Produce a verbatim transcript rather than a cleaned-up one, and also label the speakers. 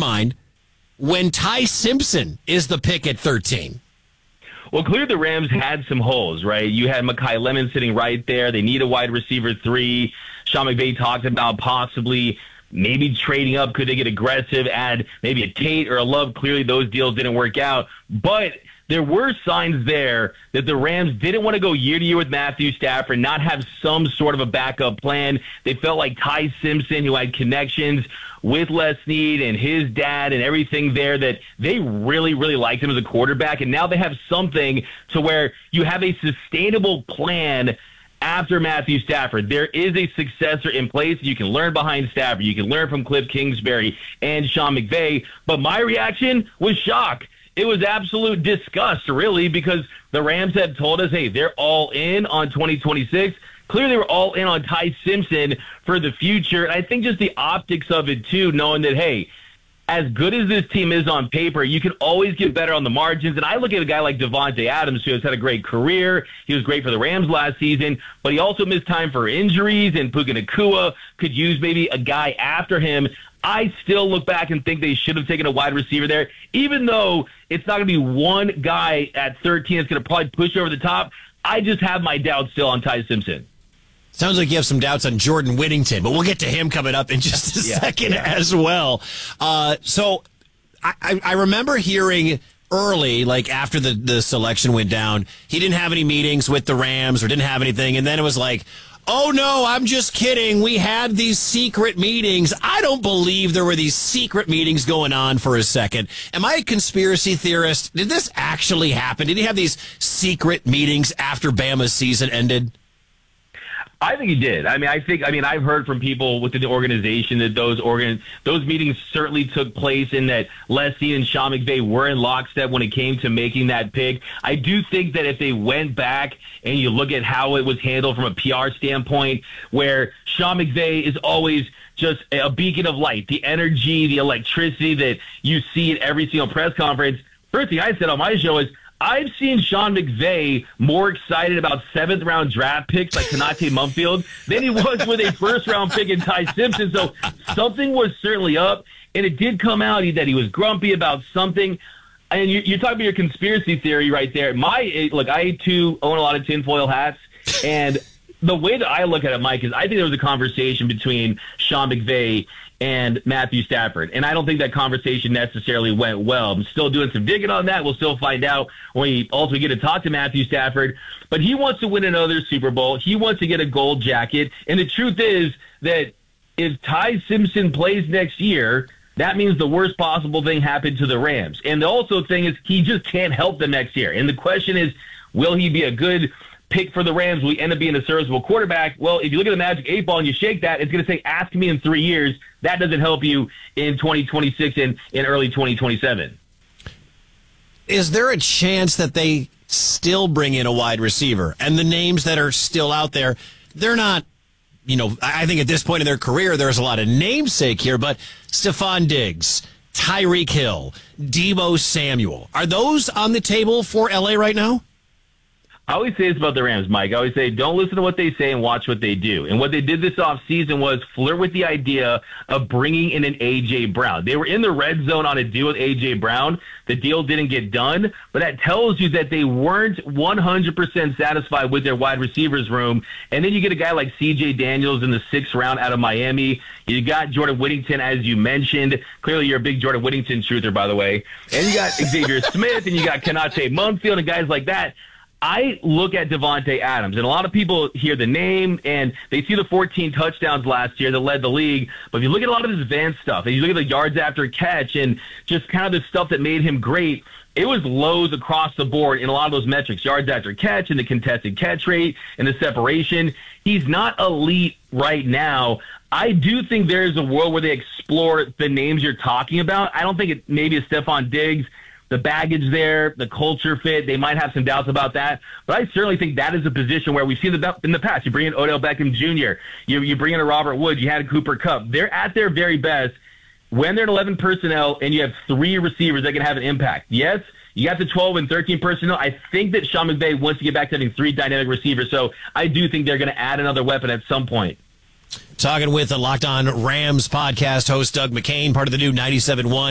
Speaker 1: mind when Ty Simpson is the pick at thirteen?
Speaker 2: Well, clearly the Rams had some holes, right? You had Mekhi Lemon sitting right there. They need a wide receiver three. Sean McVay talked about possibly maybe trading up. Could they get aggressive, add maybe a Tate or a Love? Clearly those deals didn't work out. But there were signs there that the Rams didn't want to go year to year with Matthew Stafford, not have some sort of a backup plan. They felt like Ty Simpson, who had connections with Les Snead and his dad and everything there, that they really, really liked him as a quarterback. And now they have something to where you have a sustainable plan after Matthew Stafford. There is a successor in place. You can learn behind Stafford. You can learn from Cliff Kingsbury and Sean McVay. But my reaction was shock. It was absolute disgust, really, because the Rams had told us, hey, they're all in on twenty twenty-six. Clearly, they were all in on Ty Simpson for the future. And I think just the optics of it, too, knowing that, hey, as good as this team is on paper, you can always get better on the margins. And I look at a guy like Davante Adams, who has had a great career. He was great for the Rams last season, but he also missed time for injuries, and Puka Nacua could use maybe a guy after him. I still look back and think they should have taken a wide receiver there, even though it's not going to be one guy at thirteen that's going to probably push over the top. I just have my doubts still on Ty Simpson.
Speaker 1: Sounds like you have some doubts on Jordan Whittington, but we'll get to him coming up in just a yeah, second yeah. as well. Uh, so I, I remember hearing early, like after the, the selection went down, he didn't have any meetings with the Rams or didn't have anything. And then it was like, oh, no, I'm just kidding. We had these secret meetings. I don't believe there were these secret meetings going on for a second. Am I a conspiracy theorist? Did this actually happen? Did he have these secret meetings after Bama's season ended?
Speaker 2: I think he did. I mean, I think, I mean, I've heard from people within the organization that those organ, those meetings certainly took place, and that Les Snead and Sean McVay were in lockstep when it came to making that pick. I do think that if they went back and you look at how it was handled from a P R standpoint, where Sean McVay is always just a beacon of light, the energy, the electricity that you see at every single press conference. First thing I said on my show is, I've seen Sean McVay more excited about seventh round draft picks like Konate Mumfield than he was with a first round pick in Ty Simpson. So something was certainly up, and it did come out that he was grumpy about something. And you, you're talking about your conspiracy theory right there. My look, I too own a lot of tinfoil hats, and the way that I look at it, Mike, is I think there was a conversation between Sean McVay and Matthew Stafford. And I don't think that conversation necessarily went well. I'm still doing some digging on that. We'll still find out when we ultimately get to talk to Matthew Stafford. But he wants to win another Super Bowl. He wants to get a gold jacket. And the truth is that if Ty Simpson plays next year, that means the worst possible thing happened to the Rams. And the also thing is he just can't help them next year. And the question is, will he be a good pick for the Rams? Will he end up being a serviceable quarterback? Well, if you look at the magic eight ball and you shake that, it's going to say, ask me in three years. That doesn't help you in twenty twenty-six and in early twenty twenty-seven.
Speaker 1: Is there a chance that they still bring in a wide receiver? And the names that are still out there, they're not, you know, I think at this point in their career, there's a lot of namesake here, but Stephon Diggs, Tyreek Hill, Deebo Samuel, are those on the table for L A right now?
Speaker 2: I always say this about the Rams, Mike. I always say, don't listen to what they say and watch what they do. And what they did this offseason was flirt with the idea of bringing in an A J. Brown. They were in the red zone on a deal with A J. Brown. The deal didn't get done, but that tells you that they weren't one hundred percent satisfied with their wide receivers room. And then you get a guy like C J. Daniels in the sixth round out of Miami. You got Jordan Whittington, as you mentioned. Clearly, you're a big Jordan Whittington truther, by the way. And you got Xavier Smith, and you got Konate Mumfield, and guys like that. I look at Davante Adams, and a lot of people hear the name, and they see the fourteen touchdowns last year that led the league. But if you look at a lot of his advanced stuff, and you look at the yards after catch and just kind of the stuff that made him great, it was lows across the board in a lot of those metrics, yards after catch and the contested catch rate and the separation. He's not elite right now. I do think there's a world where they explore the names you're talking about. I don't think it maybe a Stephon Diggs. The baggage there, the culture fit, they might have some doubts about that. But I certainly think that is a position where we've seen the in the past. You bring in Odell Beckham Junior You, you bring in a Robert Woods. You had a Cooper Kupp. They're at their very best when they're in eleven personnel and you have three receivers that can have an impact. Yes, you got the twelve and thirteen personnel. I think that Sean McVay wants to get back to having three dynamic receivers. So I do think they're going to add another weapon at some point.
Speaker 1: Talking with the Locked On Rams podcast host, Doug McCain, part of the new ninety-seven point one